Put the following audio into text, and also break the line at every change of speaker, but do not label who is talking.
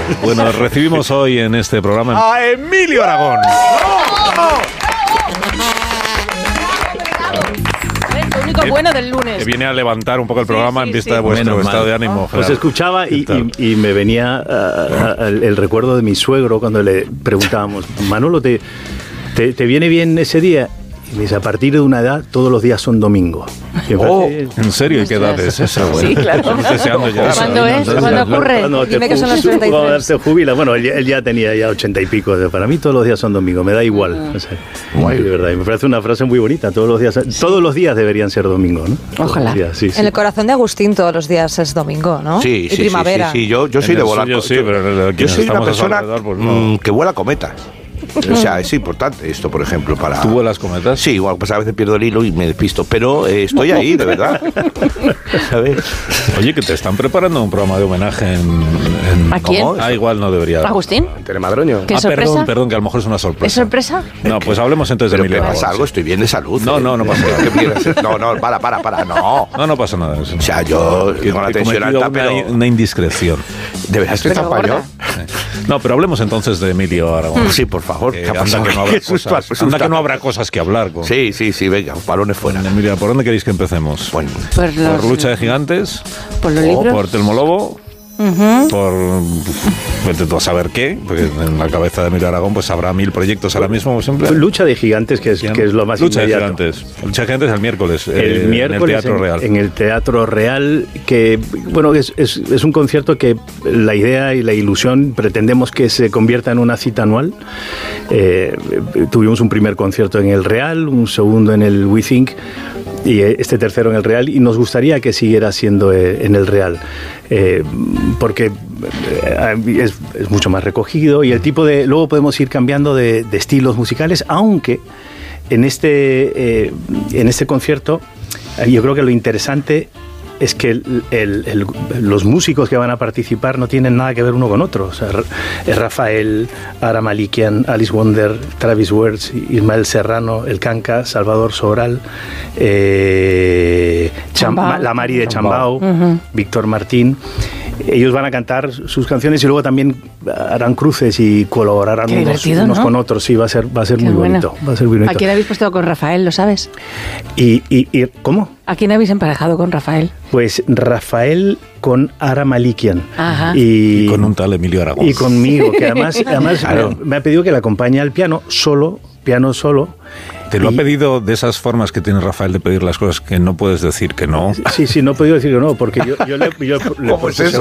Bueno, recibimos hoy en este programa a Emilio Aragón.
El único bueno del lunes.
Que viene a levantar un poco el programa en vista de vuestro
Menos
estado
mal.
de ánimo.
Os escuchaba y me venía el recuerdo de mi suegro cuando le preguntábamos, Manolo, ¿te viene bien ese día? Y me dice, a partir de una edad, todos los días son domingo.
¿En serio? ¿Y qué edad es esa?
Sí, claro.
Estamos deseando ya.
¿Cuándo es? ¿Cuándo ocurre? Dime que son los 33.
Cuando se jubila. Bueno, él ya tenía 80 y pico. Para mí todos los días son domingo, me da igual. O sea, de verdad. Y me parece una frase muy bonita. Todos los días deberían ser domingo, ¿no?
Ojalá.
Sí.
En el corazón de Agustín todos los días es domingo, ¿no?
Sí,
y primavera.
Sí. Yo soy de volar.
Sí, pero
yo soy una persona
pues no.
que vuela cometas. O sea, es importante esto, por ejemplo, para...
¿Tú vuelas cometas?
Sí, igual, pues a veces pierdo el hilo y me despisto, pero estoy ahí, de verdad. ¿Sabes?
Oye, que te están preparando un programa de homenaje en...
¿A quién?
Ah, igual no debería...
¿Agustín?
En Telemadroño.
¿Qué sorpresa?
Perdón, que a lo mejor es una sorpresa.
¿Es sorpresa?
No, pues hablemos entonces de
¿Pero
Emilio
qué
Aragón.
pasa algo? Estoy bien de salud.
No pasa nada.
¿Qué quieres? No, para, no.
No pasa nada. Eso.
O sea, yo tengo la tensión alta, pero...
Una indiscreción.
¿De verdad estoy tan fallón?
No, pero hablemos entonces de Emilio Aragón.
Sí, por favor.
Que anda que no habrá cosas que hablar.
Sí, venga, balones fuera.
Emilio, ¿por dónde queréis que empecemos?
Bueno,
¿Por Lucha de Gigantes?
¿Por los libros?
¿Por Telmolobo? Por vete tú a saber qué, porque en la cabeza de Emilio Aragón pues habrá 1000 proyectos ahora mismo, como siempre.
Lucha de Gigantes, que es lo más
Lucha
inmediato.
de Gigantes el miércoles.
El miércoles
en el Teatro Real.
En el Teatro Real, que bueno, es un concierto que la idea y la ilusión pretendemos que se convierta en una cita anual. Tuvimos un primer concierto en el Real, un segundo en el We Think y este tercero en el Real, y nos gustaría que siguiera siendo en el Real. Porque es mucho más recogido y el tipo de... Luego podemos ir cambiando de estilos musicales, aunque en este concierto yo creo que lo interesante es que los músicos que van a participar no tienen nada que ver uno con otro. O sea, Rafael, Ara Malikian, Alice Wonder, Travis Wertz, Ismael Serrano, El Canca, Salvador Sobral, la Mari de Chambao, Víctor Martín. Ellos van a cantar sus canciones y luego también harán cruces y colaborarán unos con otros. Sí, va a ser muy bonito. Va a ser muy bonito.
¿A quién habéis puesto con Rafael, lo sabes?
¿Y cómo?
¿A quién habéis emparejado con Rafael?
Pues Rafael con Ara Malikian.
Ajá.
Y con un tal Emilio Aragón.
Y conmigo, que además
claro.
me ha pedido que le acompañe al piano solo.
¿Te lo ha pedido de esas formas que tiene Rafael de pedir las cosas que no puedes decir que no?
Sí, no he podido decir que no, porque yo le
¿Cómo es eso?